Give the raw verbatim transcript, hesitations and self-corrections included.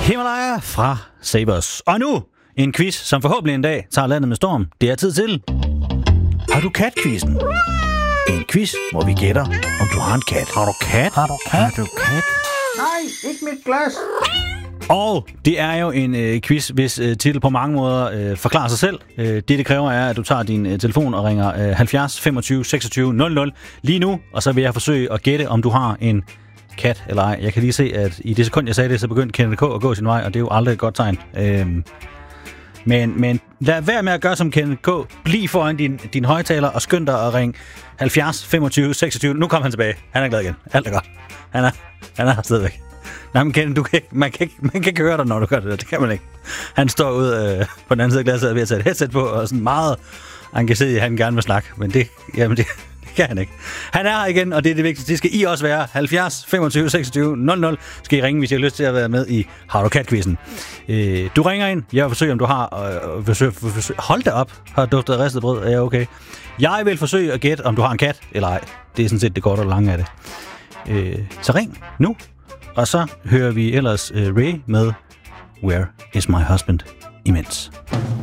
Himalaya fra Sabers. Og nu en quiz, som forhåbentlig en dag tager landet med storm. Det er tid til... Har du kat-quizzen? En quiz, hvor vi gætter, om du har en kat. Har du kat? Har du kat? Har du kat? Nej, ikke mit glas. Og det er jo en øh, quiz, hvis øh, titel på mange måder øh, forklarer sig selv. Øh, det, det kræver, er, at du tager din øh, telefon og ringer øh, halvfjerds femogtyve seksogtyve nul nul lige nu. Og så vil jeg forsøge at gætte, om du har en kat eller ej. Jeg kan lige se, at i det sekund, jeg sagde det, så begyndte Kenneth K. at gå sin vej, og det er jo aldrig et godt tegn. Øh, men, men lad være med at gøre som Kenneth K. Bliv foran din, din højtaler og skynd dig at ringe halvfjerds femogtyve seksogtyve. Nu kommer han tilbage. Han er glad igen. Alt er godt. Han er, han er stadigvæk. Nej, men Kenneth, du kan ikke, man, kan ikke, man kan ikke høre dig, når du gør det. Det kan man ikke. Han står ude øh, på den anden side af glasset ved at tage et headset på, og sådan meget engageret i, at han gerne vil snakke. Men det, jamen det, det kan han ikke. Han er her igen, og det er det vigtigste. Det skal I også være. halvfjerds femogtyve seksogtyve nul nul skal I ringe, hvis I har lyst til at være med i Har du kat-quizzen. Øh, du ringer ind. Jeg vil forsøge, om du har... Øh, forsøg, forsøg, hold da op. Har duftet af ristet brød. Er jeg okay? Jeg vil forsøge at gætte, om du har en kat eller ej. Det er sådan set det korte og lange af det. Øh, så ring nu. Og så hører vi ellers uh, Ray med Where is my husband imens.